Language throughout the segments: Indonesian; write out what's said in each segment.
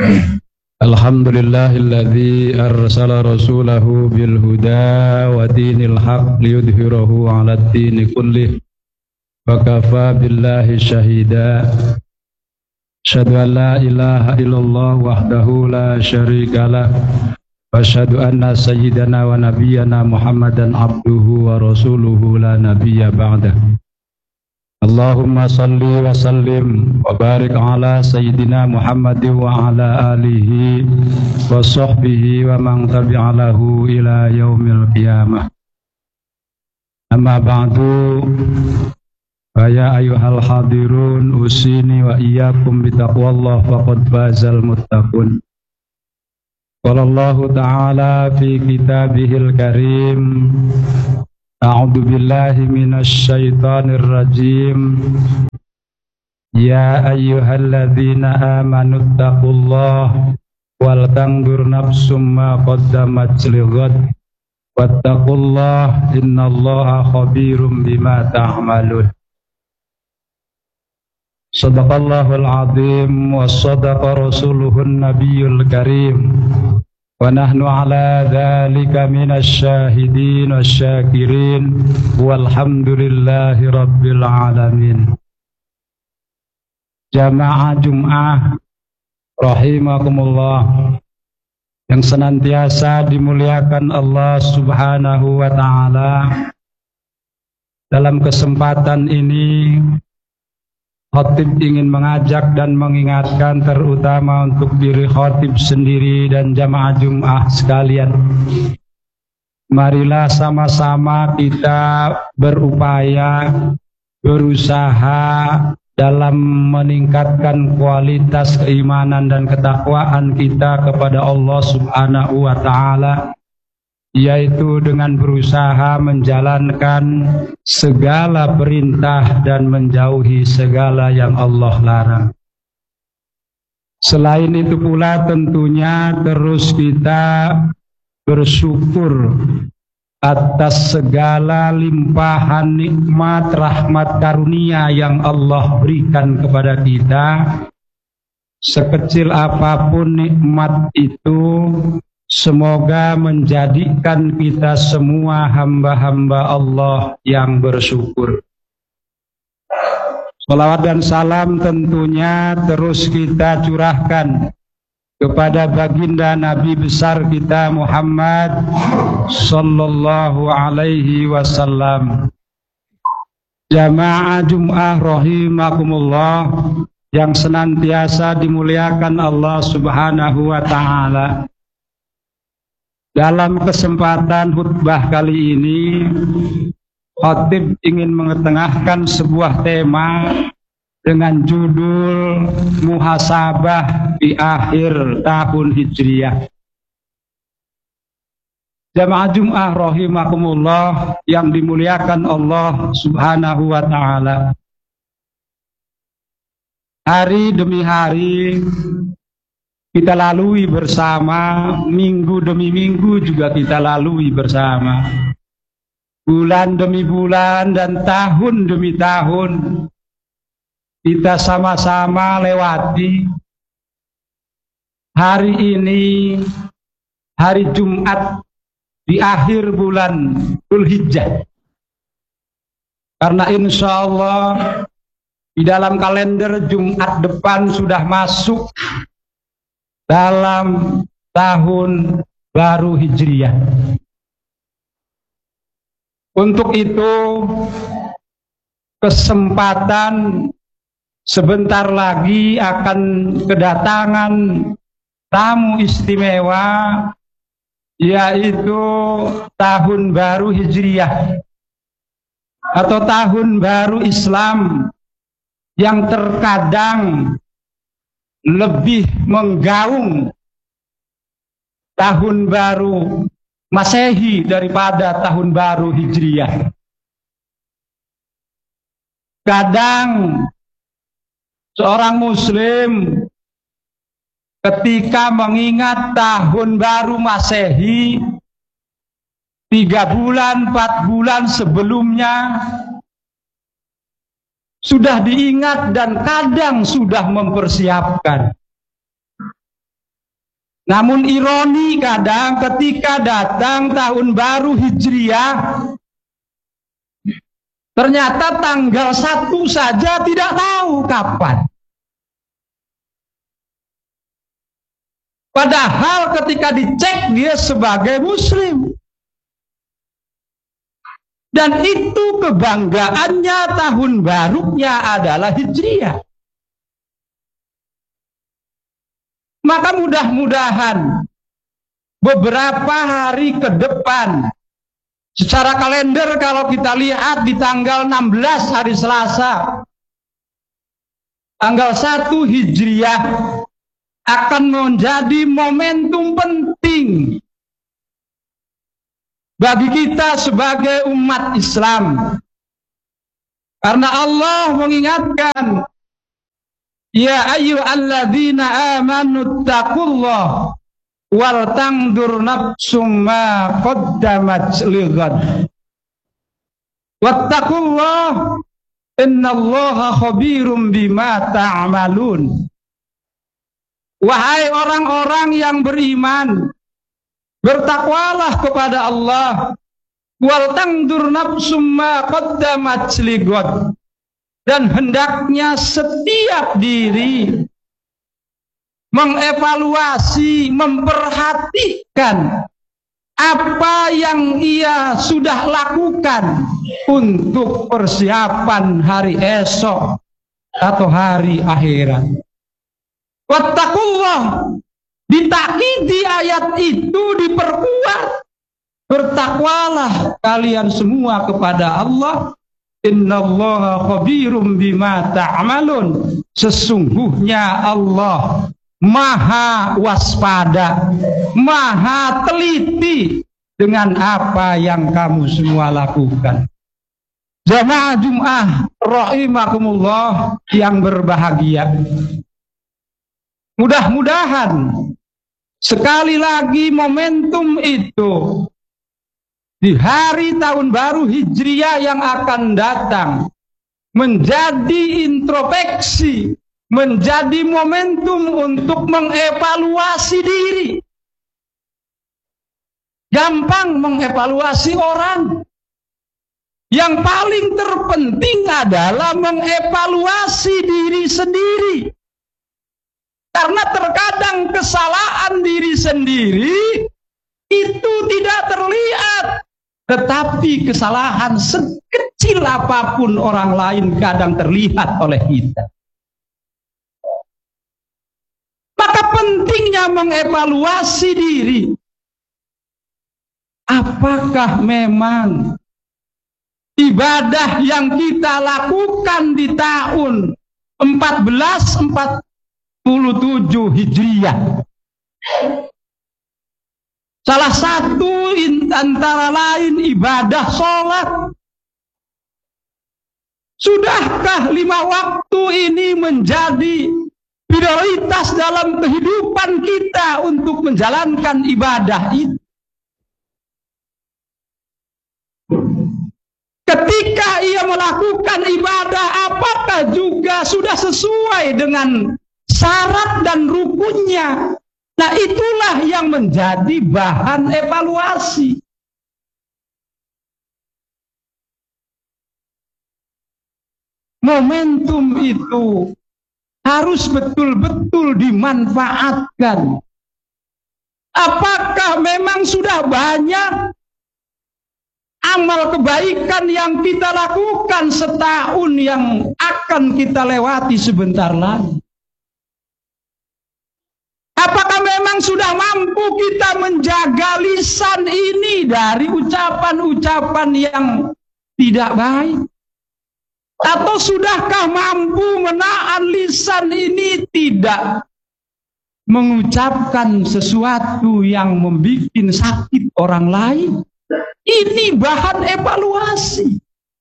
Alhamdulillahilladzi arsala rasulahu bil huda wa dinil haq liyudhhirahu 'alad dini kullih wa kafa billahi syahida. Asyhadu an la ilaha illallah wahdahu la syarikalah wa asyhadu anna sayyidana wa nabiyyana Muhammadan abduhu wa rasuluhu la nabiyya ba'dah. Allahumma salli wa sallim wa barik ala sayyidina Muhammad wa ala alihi wa sahbihi wa man tabi'alahu ila yaumil qiyamah. Amma ba'du, fa ya ayyuhal hadirun usini wa iyyakum bitaqwallah faqad fazal muttaqun. Qala Allah ta'ala fi kitabihil karim, a'udzu billahi minasy syaithanir rajim. Ya ayyuhalladzina amanu taqullaha wal tanzur nafsum ma qaddamat lighad wattaqullaha innallaha khabirum bima ta'malun. Shadaqallahul azim wa shadaqa rasuluhun nabiyyul karim. Wa nahnu ala dzalika minasy syahidin wasyakirin walhamdulillahi rabbil alamin. Jamaah Jum'ah rahimakumullah yang senantiasa dimuliakan Allah Subhanahu wa taala. Dalam kesempatan ini khatib ingin mengajak dan mengingatkan terutama untuk diri khatib sendiri dan jamaah Jum'ah sekalian. Marilah sama-sama kita berupaya, berusaha dalam meningkatkan kualitas keimanan dan ketakwaan kita kepada Allah Subhanahu wa ta'ala, yaitu dengan berusaha menjalankan segala perintah dan menjauhi segala yang Allah larang. Selain itu pula tentunya terus kita bersyukur atas segala limpahan nikmat rahmat karunia yang Allah berikan kepada kita. Sekecil apapun nikmat itu, semoga menjadikan kita semua hamba-hamba Allah yang bersyukur. Salawat dan salam tentunya terus kita curahkan kepada baginda Nabi besar kita Muhammad sallallahu alaihi wasallam. Jamaah Jum'ah rahimakumullah yang senantiasa dimuliakan Allah Subhanahu wa ta'ala. Dalam kesempatan khutbah kali ini, khatib ingin mengetengahkan sebuah tema dengan judul Muhasabah di akhir tahun Hijriah. Jamaah Jum'ah rahimakumullah yang dimuliakan Allah Subhanahu wa ta'ala. Hari demi hari kita lalui bersama, minggu demi minggu juga kita lalui bersama. Bulan demi bulan dan tahun demi tahun kita sama-sama lewati. Hari ini hari Jumat di akhir bulan Dzulhijjah. Karena insya Allah di dalam kalender Jumat depan sudah masuk dalam tahun baru Hijriah. Untuk itu kesempatan sebentar lagi akan kedatangan tamu istimewa, yaitu tahun baru Hijriah atau tahun baru Islam yang terkadang lebih menggaung tahun baru Masehi daripada tahun baru Hijriah. Kadang seorang Muslim ketika mengingat tahun baru Masehi 3 bulan, 4 bulan sebelumnya sudah diingat dan kadang sudah mempersiapkan. Namun ironi kadang ketika datang tahun baru Hijriah, ternyata tanggal 1 saja tidak tahu kapan. Padahal ketika dicek dia sebagai Muslim. Dan itu kebanggaannya tahun barunya adalah Hijriah. Maka mudah-mudahan beberapa hari ke depan, secara kalender kalau kita lihat di tanggal 16 hari Selasa, tanggal 1 Hijriah akan menjadi momentum penting bagi kita sebagai umat Islam. Karena Allah mengingatkan, ya ayyuhalladzina amanu taqullah wal tangdur nafsum ma qaddamat lighad wattaqullah innallaha khabirum bima ta'malun. Wahai orang-orang yang beriman, bertakwalah kepada Allah, wal tangdur nafsum ma qaddamat lighad, dan hendaknya setiap diri mengevaluasi, memperhatikan apa yang ia sudah lakukan untuk persiapan hari esok atau hari akhirat. Wattaqullah, ditakidi ayat itu diperkuat, bertakwalah kalian semua kepada Allah. Innallaha khabirum bima ta'malun, sesungguhnya Allah maha waspada, maha teliti dengan apa yang kamu semua lakukan. Jamaah Jum'ah rahimakumullah yang berbahagia, mudah-mudahan sekali lagi momentum itu di hari tahun baru Hijriah yang akan datang menjadi introspeksi, menjadi momentum untuk mengevaluasi diri. Gampang mengevaluasi orang. Yang paling terpenting adalah mengevaluasi diri sendiri. Karena terkadang kesalahan diri sendiri itu tidak terlihat. Tetapi kesalahan sekecil apapun orang lain kadang terlihat oleh kita. Maka pentingnya mengevaluasi diri. Apakah memang ibadah yang kita lakukan di tahun 1447 Hijriah, salah satu antara lain ibadah sholat, sudahkah 5 waktu ini menjadi prioritas dalam kehidupan kita untuk menjalankan ibadah itu? Ketika ia melakukan ibadah, apakah juga sudah sesuai dengan syarat dan rukunnya? Nah, itulah yang menjadi bahan evaluasi. Momentum itu harus betul-betul dimanfaatkan. Apakah memang sudah banyak amal kebaikan yang kita lakukan setahun yang akan kita lewati sebentar lagi? Apakah memang sudah mampu kita menjaga lisan ini dari ucapan-ucapan yang tidak baik? Atau sudahkah mampu menahan lisan ini tidak mengucapkan sesuatu yang membuat sakit orang lain? Ini bahan evaluasi.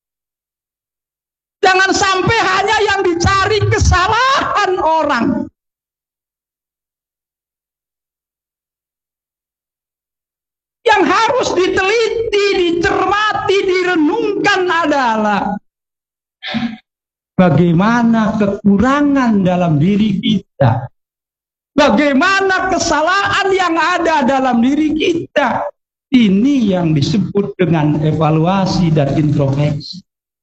Jangan sampai hanya yang dicari kesalahan orang. Yang harus diteliti, dicermati, direnungkan adalah bagaimana kekurangan dalam diri kita, Bagaimana kesalahan yang ada dalam diri kita. Ini yang disebut dengan evaluasi dan introspeksi.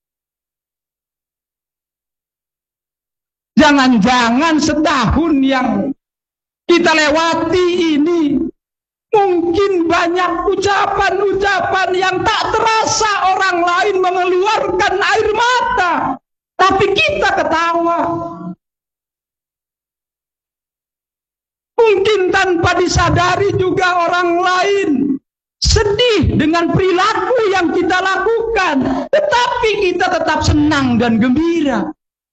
Jangan-jangan setahun yang kita lewati ini mungkin banyak ucapan-ucapan yang tak terasa orang lain mengeluarkan air mata, tapi kita ketawa. Mungkin tanpa disadari juga orang lain sedih dengan perilaku yang kita lakukan, tetapi kita tetap senang dan gembira.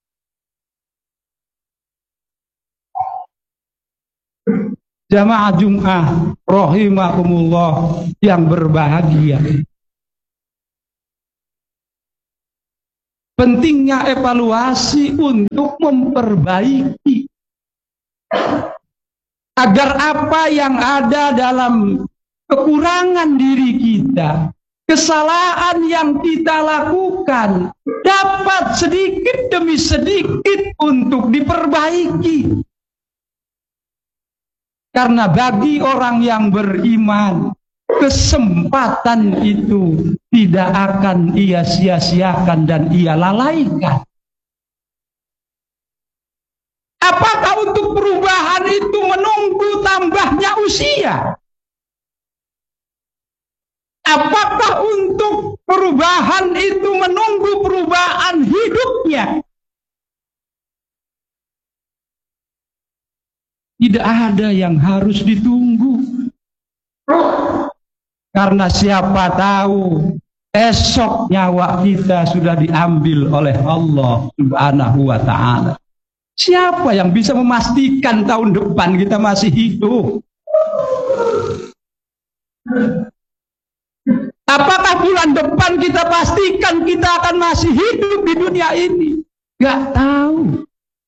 Jamaah Jum'ah rahimakumullah yang berbahagia. Pentingnya evaluasi untuk memperbaiki agar apa yang ada dalam kekurangan diri kita, kesalahan yang kita lakukan dapat sedikit demi sedikit untuk diperbaiki. Karena bagi orang yang beriman, kesempatan itu tidak akan ia sia-siakan dan ia lalaikan. Apakah untuk perubahan itu menunggu tambahnya usia? Apakah untuk perubahan itu menunggu perubahan hidupnya? Tidak ada yang harus ditunggu. Karena siapa tahu esok nyawa kita sudah diambil oleh Allah Subhanahu wa ta'ala. Siapa yang bisa memastikan tahun depan kita masih hidup? Apakah bulan depan kita pastikan kita akan masih hidup di dunia ini? Gak tahu.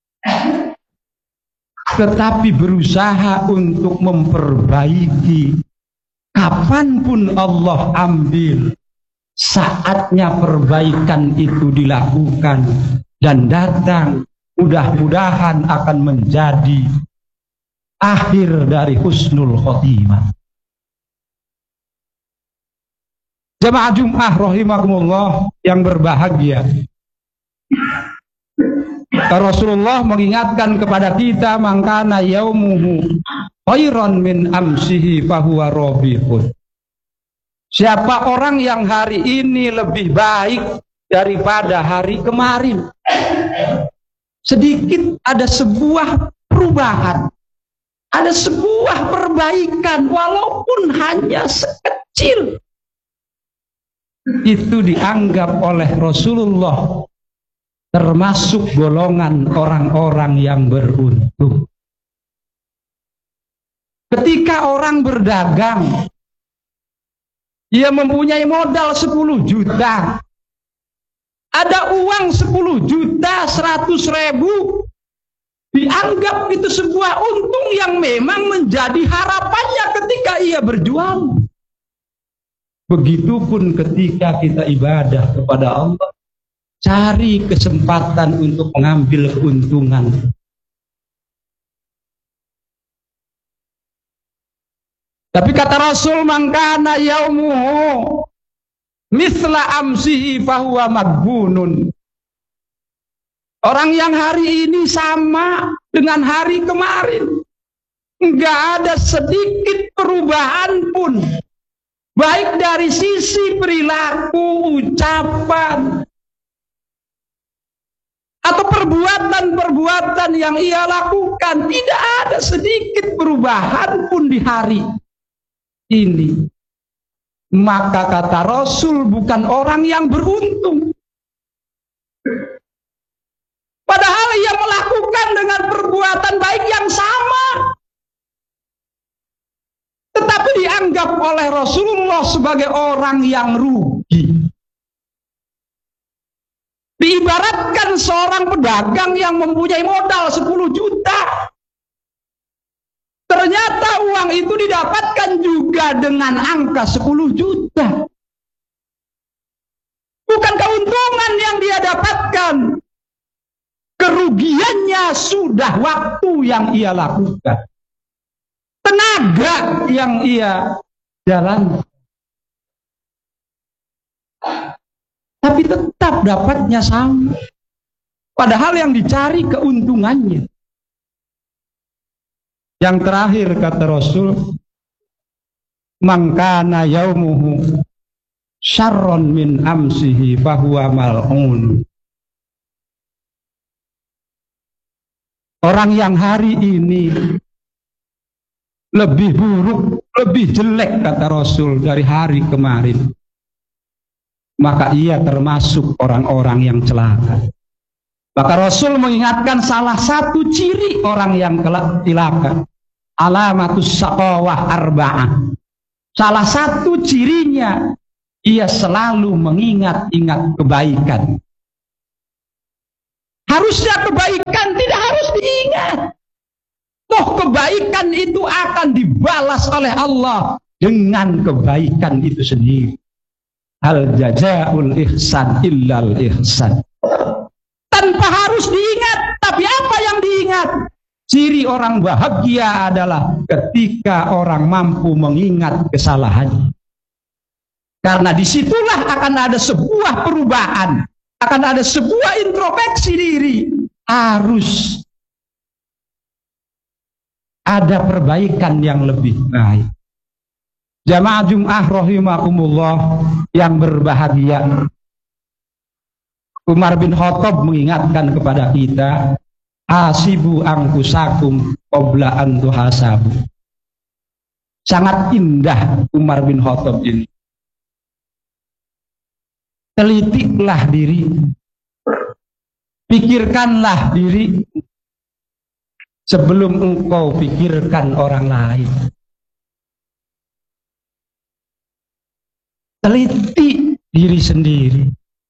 Tetapi berusaha untuk memperbaiki. Kapanpun Allah ambil, saatnya perbaikan itu dilakukan dan datang. Mudah-mudahan akan menjadi akhir dari husnul khotimah. Jamaah Jum'ah rahimakumullah yang berbahagia. Rasulullah mengingatkan kepada kita, mangkana yaumuhu khairan min amsihi fahuwa robihun. Siapa orang yang hari ini lebih baik daripada hari kemarin, sedikit ada sebuah perubahan, ada sebuah perbaikan walaupun hanya sekecil, itu dianggap oleh Rasulullah termasuk golongan orang-orang yang beruntung. Ketika orang berdagang, ia mempunyai modal 10 juta, ada uang 10 juta 100.000, dianggap itu sebuah untung yang memang menjadi harapannya ketika ia berjuang. Begitupun ketika kita ibadah kepada Allah, cari kesempatan untuk mengambil keuntungan. Tapi kata Rasul, mangkana yaumuhu misla amsihi fahuwa maghbunun. Orang yang hari ini sama dengan hari kemarin, enggak ada sedikit perubahan pun, baik dari sisi perilaku, ucapan, atau perbuatan-perbuatan yang ia lakukan. Tidak ada sedikit perubahan pun di hari ini. Maka kata Rasul, bukan orang yang beruntung. Padahal ia melakukan dengan perbuatan baik yang sama, tetapi dianggap oleh Rasulullah sebagai orang yang rugi. Diibaratkan seorang pedagang yang mempunyai modal 10 juta. Ternyata uang itu didapatkan juga dengan angka 10 juta. Bukan keuntungan yang dia dapatkan. Kerugiannya sudah waktu yang ia lakukan. tenaga yang ia jalan. Tapi tetap dapatnya sama. Padahal yang dicari keuntungannya. Yang terakhir kata Rasul, man kana yaumuhu syarron min amsihi fahuwa mal'un. Orang yang hari ini lebih buruk, lebih jelek kata Rasul dari hari kemarin, maka ia termasuk orang-orang yang celaka. Maka Rasul mengingatkan salah satu ciri orang yang celaka, alamatus saqawah arba'ah. Salah satu cirinya, ia selalu mengingat-ingat kebaikan. Harusnya kebaikan tidak harus diingat. Toh kebaikan itu akan dibalas oleh Allah dengan kebaikan itu sendiri. Hal jazaa'ul ihsan illal ihsan. Tanpa harus diingat, tapi apa yang diingat? Ciri orang bahagia adalah ketika orang mampu mengingat kesalahannya. Karena disitulah akan ada sebuah perubahan, akan ada sebuah introspeksi diri. Harus ada perbaikan yang lebih baik. Jamaah Jum'ah rahimakumullah yang berbahagia, Umar bin Khattab mengingatkan kepada kita, hasibu angkusakum qabla an tuhasabu. Sangat indah Umar bin Khattab ini. Telitiklah diri, pikirkanlah diri sebelum engkau pikirkan orang lain. Teliti diri sendiri.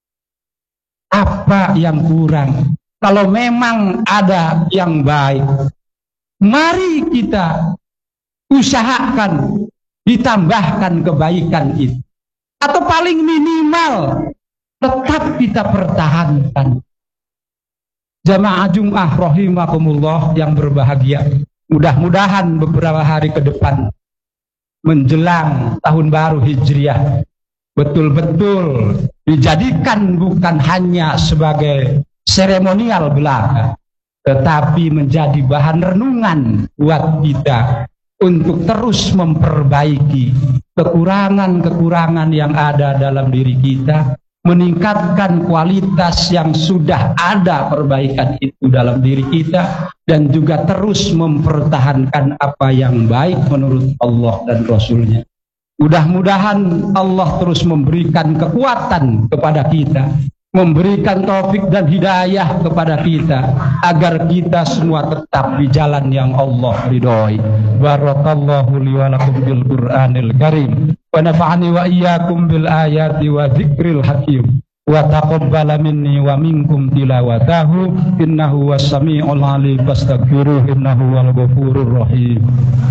Apa yang kurang? Kalau memang ada yang baik, mari kita usahakan ditambahkan kebaikan itu. Atau paling minimal tetap kita pertahankan. Jamaah Jum'ah rahimakumullah yang berbahagia, mudah-mudahan beberapa hari ke depan menjelang tahun baru Hijriah betul-betul dijadikan bukan hanya sebagai seremonial belaka, tetapi menjadi bahan renungan buat kita untuk terus memperbaiki kekurangan-kekurangan yang ada dalam diri kita, meningkatkan kualitas yang sudah ada perbaikan itu dalam diri kita, dan juga terus mempertahankan apa yang baik menurut Allah dan Rasulnya. Mudah-mudahan Allah terus memberikan kekuatan kepada kita, memberikan taufik dan hidayah kepada kita, agar kita semua tetap di jalan yang Allah ridhoi. Barakallahu li wa lakum bil Qur'anil Karim wa nafa'ani wa iyyakum bil ayati wa dzikril hakim wa taqabbala minni wa minkum tilawatahu innahu was-sami'ul 'alim fastaghfiruhu innahu wal ghafurur rahim.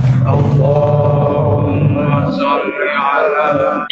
Allahumma shalli 'ala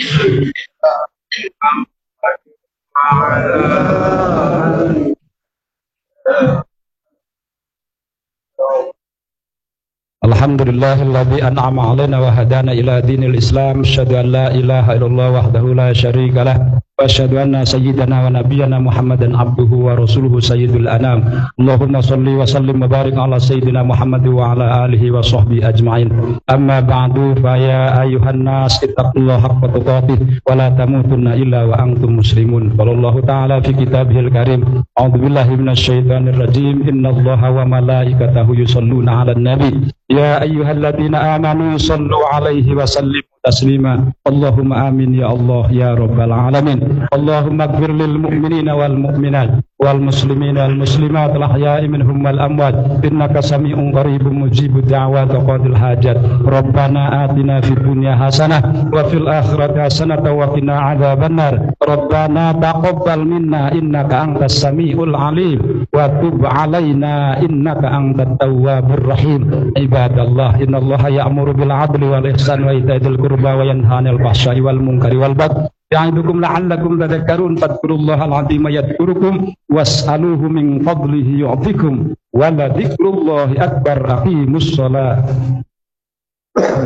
Alhamdulillahilladzi an'ama 'alaina wa hadana ila dinil Islam. Asyhadu an la ilaha illallah wahdahu la syarika lah wa asyhadu anna sayyidana wa nabiyyana Muhammadan abduhu wa rasuluhu sayyidul anam. Allahumma shalli wa sallim wa barik ala sayyidina Muhammad wa ala alihi wa sahbihi ajma'in. Amma ba'du, fa ya ayyuhan nas ittaqullaha haqqa tuqatih wa la tamutunna illa wa antum muslimun. Wallahu ta'ala fi kitabihil karim, a'udzu billahi minasyaitonir rajim. Innallaha wa malaikatahu yusholluna 'alan nabi ya ayyuhalladzina amanu sallu 'alaihi wa sallimu taslima. Allahumma amin ya Allah ya rabbal alamin. Allahumma ighfir lil mu'minina wal mu'minat wal muslimina wal muslimat al ahya'i minhum wal amwat innaka sami'un qaribun mujibud da'wat wa qadil hajat. Rabbana atina fid dunya hasanah wa fil akhirati hasanah wa qina adzabannar. Rabbana taqabbal minna innaka antas samiul alim wa tub 'alaina innaka antat tawwabur rahim. Ibadallah, innallaha ya'muru bil 'adli wal ihsan wa ita'i dzil qurba wa yanha 'anil fahsya'i wal munkari wal baghi ya'idukum la'allakum tadhakkarun. Fadhkurullahal 'azima yadhkurukum was'aluhu min fadlihi yu'tikum wa la dzikrullahi akbar. Aqimus shalah.